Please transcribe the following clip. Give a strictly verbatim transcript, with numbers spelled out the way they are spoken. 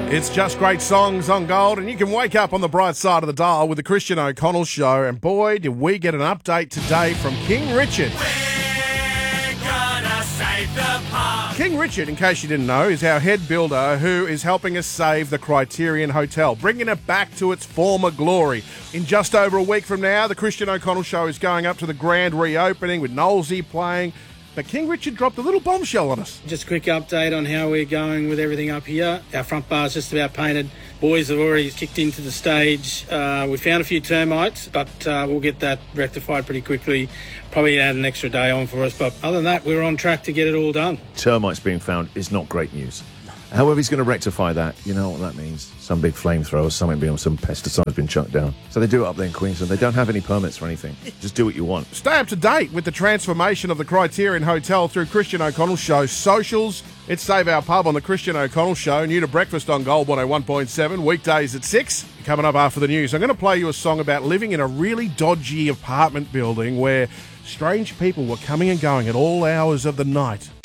It's just great songs on Gold, and you can wake up on the bright side of the dial with the Christian O'Connell Show. And boy, did we get an update today from King Richard. We're gonna save the park. King Richard, in case you didn't know, is our head builder who is helping us save the Criterion Hotel, bringing it back to its former glory. In just over a week from now, the Christian O'Connell Show is going up to the grand reopening with Knowlesy playing. But King Richard dropped a little bombshell on us. Just a quick update on how we're going with everything up here. Our front bar's just about painted. Boys have already kicked into the stage. Uh, we found a few termites, but uh, we'll get that rectified pretty quickly. Probably add an extra day on for us. But other than that, we're on track to get it all done. Termites being found is not great news. However, he's going to rectify that. You know what that means? Some big flamethrower, something being some pesticides been chucked down. So they do it up there in Queensland. They don't have any permits or anything. Just do what you want. Stay up to date with the transformation of the Criterion Hotel through Christian O'Connell Show socials. It's Save Our Pub on the Christian O'Connell Show. New to breakfast on Gold one oh one point seven, weekdays at six. Coming up after the news, I'm going to play you a song about living in a really dodgy apartment building where strange people were coming and going at all hours of the night.